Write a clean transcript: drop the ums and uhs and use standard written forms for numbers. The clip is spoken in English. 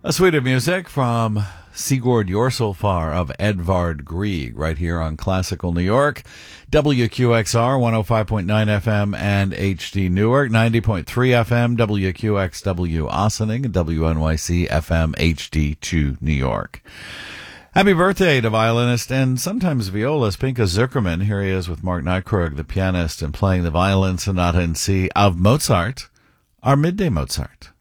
A suite of music from Sigurd Jorsalfar of Edvard Grieg right here on Classical New York. WQXR 105.9 FM and HD Newark, 90.3 FM, WQXW Ossining, and WNYC FM HD2 New York. Happy birthday to violinist and sometimes violist Pinka Zuckerman. Here he is with Mark Nykrug, the pianist, and playing the Violin Sonata in C of Mozart, our Midday Mozart.